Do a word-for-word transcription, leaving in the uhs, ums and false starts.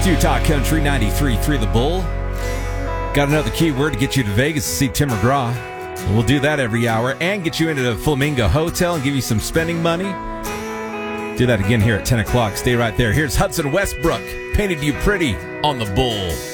It's Utah Country ninety-three point three The Bull. Got another keyword to get you to Vegas to see Tim McGraw. We'll do that every hour and get you into the Flamingo Hotel and give you some spending money. Do that again here at ten o'clock. Stay right there. Here's Hudson Westbrook, Painted You Pretty on The Bull.